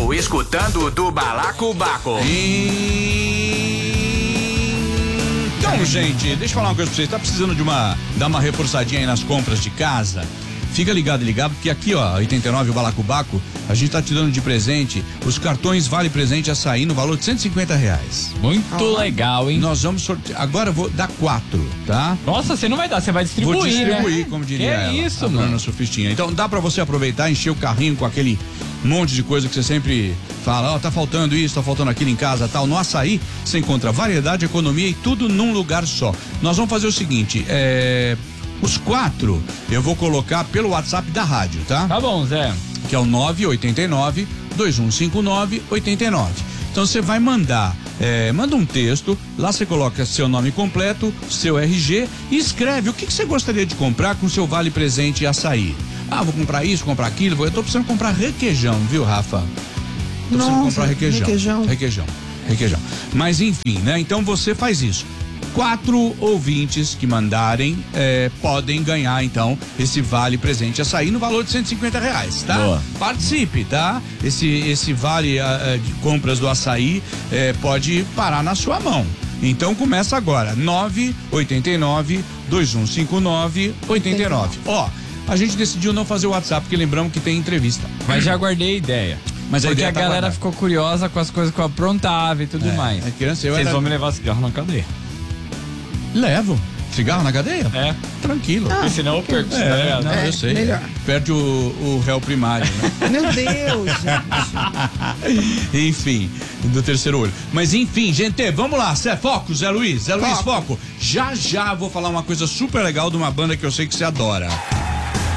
tempo escutando do Balacobaco. Então, gente, deixa eu falar uma coisa pra vocês. Tá precisando dar uma reforçadinha aí nas compras de casa? Fica ligado, porque aqui, ó, 89 o Balacobaco, a gente tá te dando de presente os cartões Vale Presente Açaí no valor de R$150. Muito legal, hein? Nós vamos sortear. Agora eu vou dar 4, tá? Nossa, você não vai dar, você vai distribuir, vou distribuir, né? Como diria que ela. Isso, mano. mano. Sofistinha. Então dá pra você aproveitar, encher o carrinho com aquele monte de coisa que você sempre fala, tá faltando isso, tá faltando aquilo em casa, tal. No Açaí, você encontra variedade, economia e tudo num lugar só. Nós vamos fazer o seguinte, os 4 eu vou colocar pelo WhatsApp da rádio, tá? Tá bom, Zé. Que é o 989-2159-89. Então você vai mandar, manda um texto, lá você coloca seu nome completo, seu RG e escreve o que você gostaria de comprar com seu Vale Presente Açaí. Vou comprar isso, comprar aquilo, eu tô precisando comprar requeijão, viu, Rafa? Tô precisando comprar requeijão. Mas enfim, né? Então você faz isso. 4 ouvintes que mandarem podem ganhar, então, esse Vale Presente Açaí no valor de R$150, tá? Boa. Participe, tá? Esse vale de compras do Açaí pode parar na sua mão. Então começa agora, 989-2159-89. Ó, a gente decidiu não fazer o WhatsApp, porque lembramos que tem entrevista. Mas já guardei a ideia. Mas porque ideia a galera guardada. ficou curiosa com as coisas que eu aprontava e tudo mais. Vocês vão me levar cigarro na cadeia. Levo. Cigarro na cadeia? É. Tranquilo. Porque senão eu perco, tá ligado? Não, eu sei. Melhor. Perde o réu primário, né? Meu Deus, gente. Enfim, do terceiro olho. Mas enfim, gente, vamos lá. Foco, Zé Luiz, foco. Já vou falar uma coisa super legal de uma banda que eu sei que você adora.